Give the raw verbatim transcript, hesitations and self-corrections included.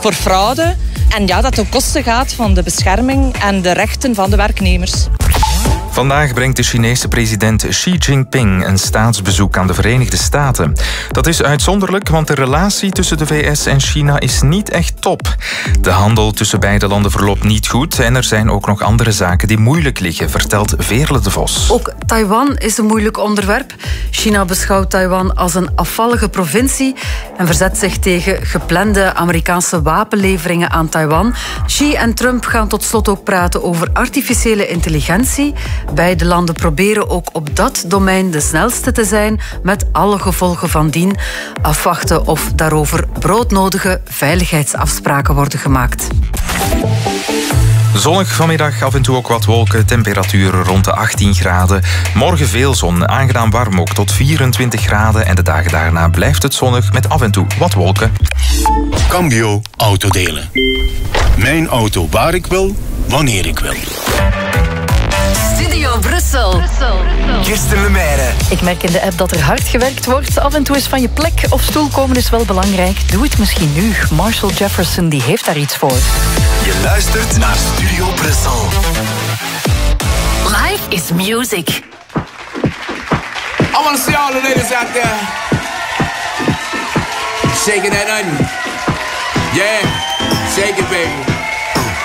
voor fraude. En ja, dat ten koste gaat van de bescherming en de rechten van de werknemers. Vandaag brengt de Chinese president Xi Jinping een staatsbezoek aan de Verenigde Staten. Dat is uitzonderlijk, want de relatie tussen de V S en China is niet echt top. De handel tussen beide landen verloopt niet goed en er zijn ook nog andere zaken die moeilijk liggen, vertelt Veerle de Vos. Ook Taiwan is een moeilijk onderwerp. China beschouwt Taiwan als een afvallige provincie en verzet zich tegen geplande Amerikaanse wapenleveringen aan Taiwan. Xi en Trump gaan tot slot ook praten over artificiële intelligentie. Beide landen proberen ook op dat domein de snelste te zijn, met alle gevolgen van dien. Afwachten of daarover broodnodige veiligheidsafspraken worden gemaakt. Zonnig vanmiddag, af en toe ook wat wolken, temperaturen rond de achttien graden. Morgen veel zon, aangenaam warm ook tot vierentwintig graden. En de dagen daarna blijft het zonnig met af en toe wat wolken. Cambio Autodelen. Mijn auto waar ik wil, wanneer ik wil. Studio Brussel. Kirsten Lemaire. Ik merk in de app dat er hard gewerkt wordt. Af en toe is van je plek of stoel komen is wel belangrijk. Doe het misschien nu. Marshall Jefferson die heeft daar iets voor. Je luistert naar Studio Brussel. Life is music. I want to see all the ladies out there shaking that onion. Yeah, shake it, baby.